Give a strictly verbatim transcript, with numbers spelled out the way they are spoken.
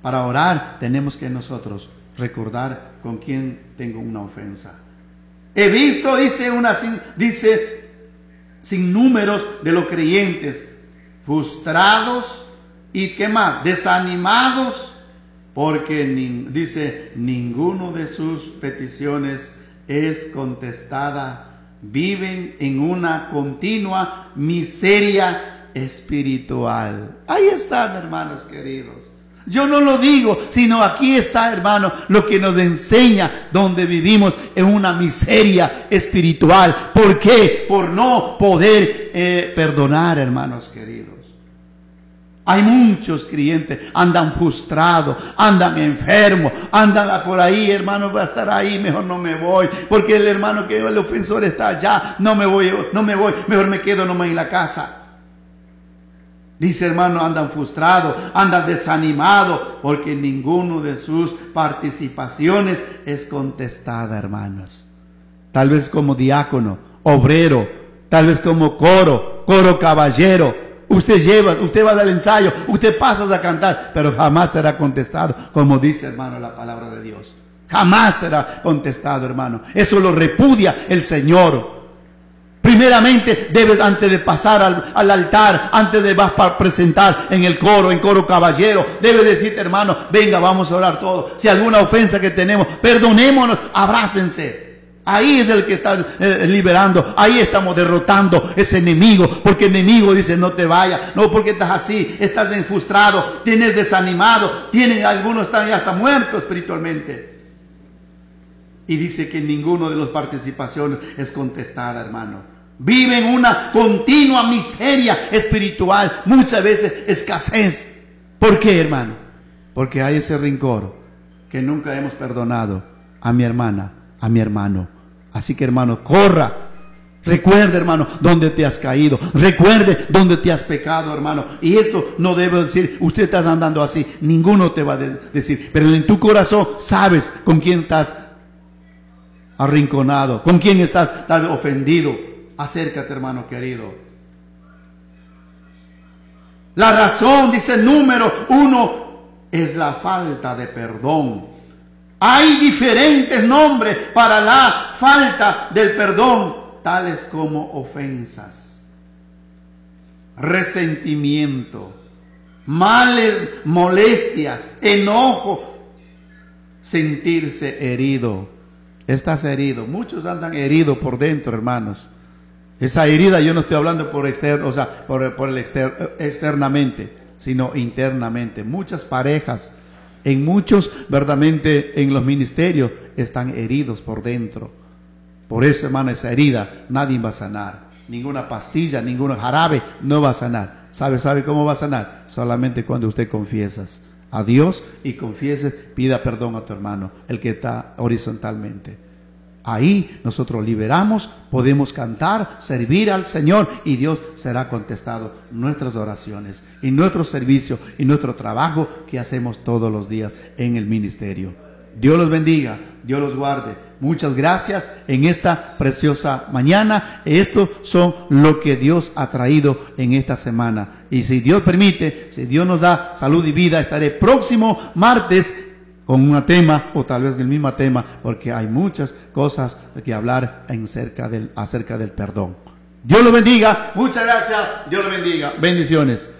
para orar tenemos que nosotros recordar con quién tengo una ofensa. He visto, dice, una, dice sin números de los creyentes frustrados y ¿qué más? Desanimados, porque ni, dice, ninguno de sus peticiones es contestada. Viven en una continua miseria espiritual. Ahí están, hermanos queridos. Yo no lo digo, sino aquí está, hermano, lo que nos enseña donde vivimos en una miseria espiritual. ¿Por qué? Por no poder eh, perdonar, hermanos queridos. Hay muchos creyentes, andan frustrados, andan enfermos, andan por ahí, hermano, va a estar ahí, mejor no me voy, porque el hermano que el ofensor está allá, no me voy, no me voy, mejor me quedo nomás en la casa. Dice, hermano, andan frustrados, andan desanimados, porque ninguno de sus participaciones es contestada, hermanos. Tal vez como diácono, obrero, tal vez como coro, coro caballero. Usted lleva, usted va al ensayo, usted pasa a cantar, pero jamás será contestado, como dice, hermano, la palabra de Dios. Jamás será contestado, hermano. Eso lo repudia el Señor. Primeramente debes, antes de pasar al, al altar, antes de vas para presentar en el coro, en coro caballero, debes decirte, hermano, venga, vamos a orar todos. Si alguna ofensa que tenemos, perdonémonos, abrácense. Ahí es el que está eh, liberando, ahí estamos derrotando ese enemigo, porque el enemigo dice, no te vayas, no, porque estás así, estás frustrado, tienes desanimado, tienen, algunos están ya hasta muertos espiritualmente. Y dice que ninguno de las participaciones es contestada, hermano. Viven una continua miseria espiritual, muchas veces escasez. ¿Por qué, hermano? Porque hay ese rencor que nunca hemos perdonado a mi hermana, a mi hermano. Así que, hermano, corra. Recuerde, hermano, dónde te has caído. Recuerde dónde te has pecado, hermano. Y esto no debe decir, usted está andando así. Ninguno te va a de decir. Pero en tu corazón sabes con quién estás arrinconado, con quién estás tal ofendido. Acércate, hermano querido. La razón, dice número uno, es la falta de perdón. Hay diferentes nombres para la falta del perdón, tales como ofensas, resentimiento, males, molestias, enojo, sentirse herido. Estás herido. Muchos andan heridos por dentro, hermanos. Esa herida yo no estoy hablando por externo, o sea, por, por el exter, externamente, sino internamente. Muchas parejas, en muchos, verdaderamente, en los ministerios, están heridos por dentro. Por eso, hermano, esa herida nadie va a sanar. Ninguna pastilla, ningún jarabe no va a sanar. ¿Sabe, sabe cómo va a sanar? Solamente cuando usted confiesas a Dios y confieses, pida perdón a tu hermano, el que está horizontalmente. Ahí nosotros liberamos, podemos cantar, servir al Señor y Dios será contestado nuestras oraciones y nuestro servicio y nuestro trabajo que hacemos todos los días en el ministerio. Dios los bendiga, Dios los guarde. Muchas gracias en esta preciosa mañana. Esto son lo que Dios ha traído en esta semana. Y si Dios permite, si Dios nos da salud y vida, estaré próximo martes con un tema, o tal vez el mismo tema, porque hay muchas cosas que hablar en cerca del, acerca del perdón. Dios lo bendiga, muchas gracias, Dios lo bendiga, bendiciones.